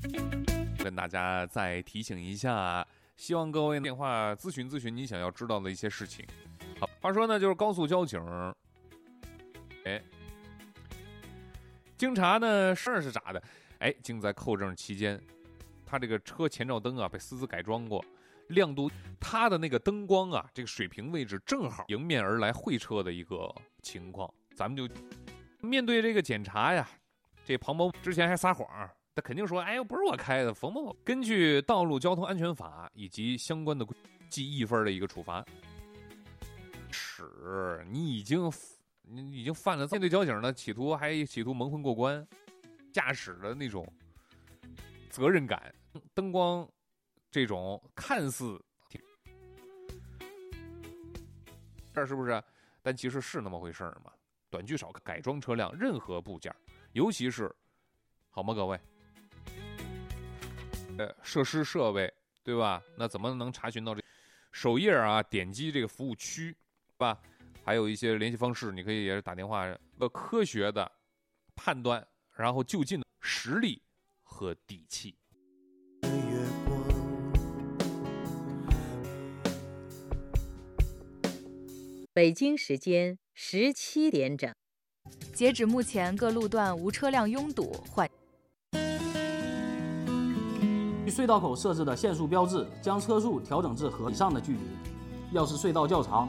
跟大家再提醒一下，希望各位电话咨询你想要知道的一些事情。好，话说呢，就是高速交警，经查呢事儿是咋的？竟在扣证期间，他这个车前照灯啊被私自改装过，亮度，他的那个灯光啊，这个水平位置正好迎面而来会车的一个情况。咱们就面对这个检查呀，这庞某之前还撒谎，他肯定说，不是我开的，冯某。根据《道路交通安全法》以及相关的记1分的一个处罚。你已经犯了，面对交警呢，企图蒙混过关，驾驶的那种责任感，灯光这种看似这是不是？但其实是那么回事嘛。短聚少改装车辆任何部件，尤其是好吗各位？设施设备对吧？那怎么能查询到这首页啊？点击这个服务区吧，还有一些联系方式，你可以也是打电话，科学的判断，然后就近的实力和底气。 北京时间17点整。 截止目前，各路段无车辆拥堵。 隧道口设置的限速标志将车速调整至和以上的距离。要是隧道较长，